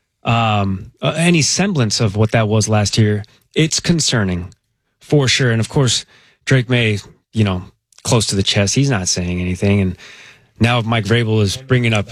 um, uh, any semblance of what that was last year. It's concerning, for sure. And of course, Drake May, you know, close to the chest, he's not saying anything. And now Mike Vrabel is bringing up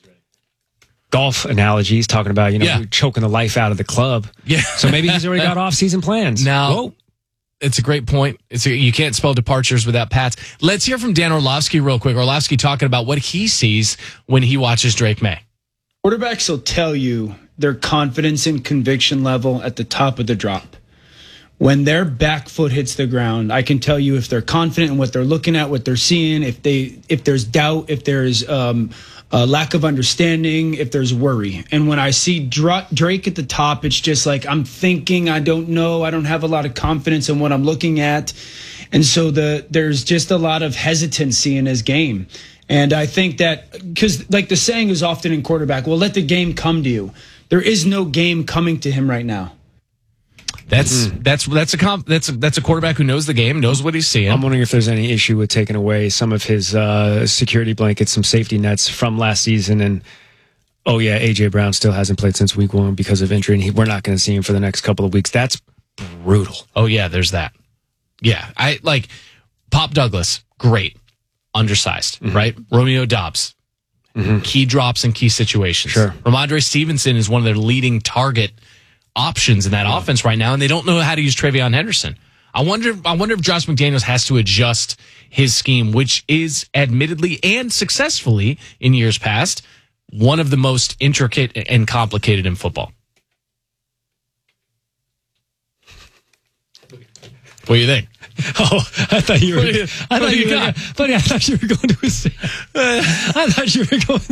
golf analogies, talking about, you know, Yeah. choking the life out of the club. Yeah. So maybe he's already got off-season plans. Now, Whoa. it's a great point. It's a, you can't spell departures without Pats. Let's hear from Dan Orlovsky real quick. Orlovsky talking about what he sees when he watches Drake May. Quarterbacks will tell you their confidence and conviction level at the top of the drop. When their back foot hits the ground, I can tell you if they're confident in what they're looking at, what they're seeing, if they, if there's doubt, if there's um, a lack of understanding, if there's worry. And when I see Dra- Drake at the top, it's just like I'm thinking, I don't know, I don't have a lot of confidence in what I'm looking at. And so the there's just a lot of hesitancy in his game. And I think that, because like the saying is often in quarterback, well, let the game come to you. There is no game coming to him right now. That's mm. that's that's a comp, that's a, that's a quarterback who knows the game, knows what he's seeing. I'm wondering if there's any issue with taking away some of his uh, security blankets, some safety nets from last season, and oh yeah, A J Brown still hasn't played since week one because of injury, and he, we're not going to see him for the next couple of weeks. That's brutal. Oh yeah, there's that. Yeah, I like Pop Douglas, great, undersized, mm-hmm. right? Romeo Doubs, mm-hmm. key drops in key situations. Sure. Ramondre Stevenson is one of their leading target options in that yeah. offense right now, and they don't know how to use Travion Henderson. I wonder. I wonder if Josh McDaniels has to adjust his scheme, which is admittedly and successfully in years past one of the most intricate and complicated in football. What do you think? Oh, I thought you were. You, I thought you, you were. Buddy, I thought you were going to. A, I thought you were going.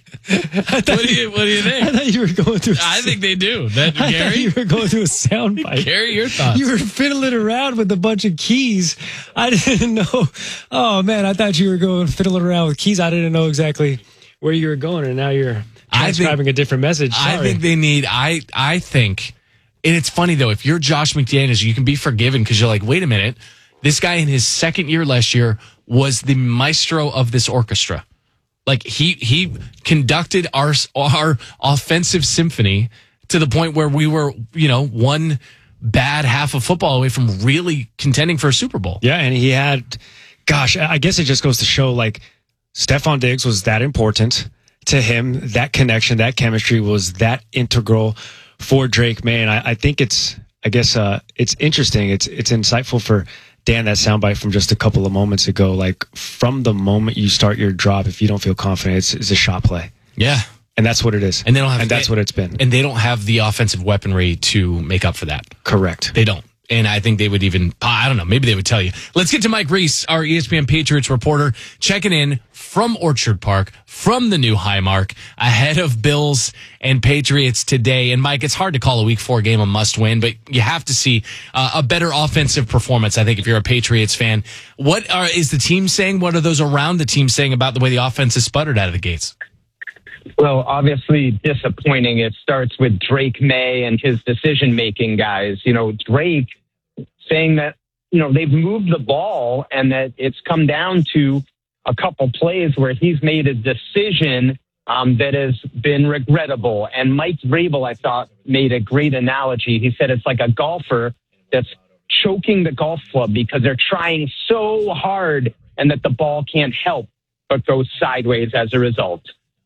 I thought what do you? What do you think? I thought you were going through. I think they do. That I Gary, thought you were going through a sound bite. Gary, your thoughts? You were fiddling around with a bunch of keys. I didn't know. Oh man, I thought you were going fiddling around with keys. I didn't know exactly where you were going, and now you're transcribing think, a different message. Sorry. I think they need. I I think. And it's funny, though, if you're Josh McDaniels, you can be forgiven because you're like, wait a minute, this guy in his second year last year was the maestro of this orchestra. Like, he he conducted our our offensive symphony to the point where we were, you know, one bad half of football away from really contending for a Super Bowl. Yeah, and he had, gosh, I guess it just goes to show, like, Stephon Diggs was that important to him. That connection, that chemistry was that integral for Drake May. And I, I think it's, I guess, uh, it's interesting. It's, it's insightful for Dan, that soundbite from just a couple of moments ago. Like, from the moment you start your drop, if you don't feel confident, it's, it's a shot play. Yeah. And that's what it is. And they don't have, and that's what it's been. And they don't have the offensive weaponry to make up for that. Correct. They don't. And I think they would even, I don't know, maybe they would tell you. Let's get to Mike Reese, our E S P N Patriots reporter, checking in from Orchard Park, from the new Highmark, ahead of Bills and Patriots today. And Mike, it's hard to call a week four game a must win, but you have to see uh, a better offensive performance, I think, if you're a Patriots fan. What are, is the team saying? What are those around the team saying about the way the offense is sputtered out of the gates? Well, obviously disappointing. It starts with Drake May and his decision-making guys. You know, Drake saying that, you know, they've moved the ball and that it's come down to a couple plays where he's made a decision um, that has been regrettable. And Mike Vrabel, I thought, made a great analogy. He said it's like a golfer that's choking the golf club because they're trying so hard and that the ball can't help but go sideways as a result.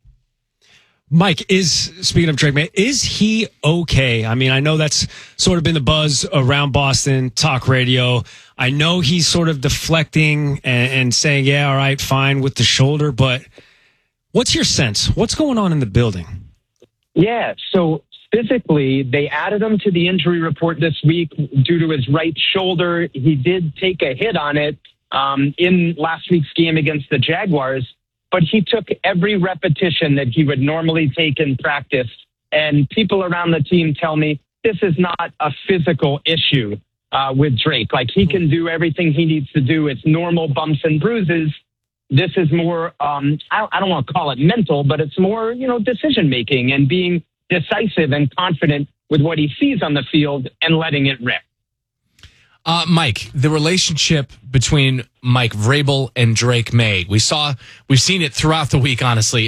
Mike, is, speaking of Drake May, is he okay? I mean, I know that's sort of been the buzz around Boston talk radio. I know he's sort of deflecting and, and saying, yeah, all right, fine with the shoulder, but what's your sense? What's going on in the building? Yeah, so physically, they added him to the injury report this week due to his right shoulder. He did take a hit on it um, in last week's game against the Jaguars, but he took every repetition that he would normally take in practice. And people around the team tell me this is not a physical issue uh, with Drake. Like, he can do everything he needs to do. It's normal bumps and bruises. This is more, um, I, I don't want to call it mental, but it's more, you know, decision making and being decisive and confident with what he sees on the field and letting it rip. Uh, Mike, the relationship between Mike Vrabel and Drake May, we saw, we've seen it throughout the week, honestly.